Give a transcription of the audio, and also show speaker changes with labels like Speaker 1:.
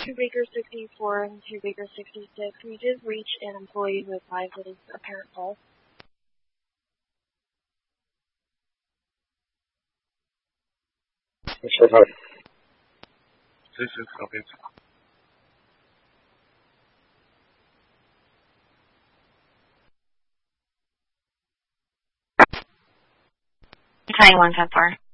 Speaker 1: 2 Baker 64 and 2 Baker 66, we did reach an employee who advised that it's apparent fault.
Speaker 2: This is copy.
Speaker 3: County 110-4.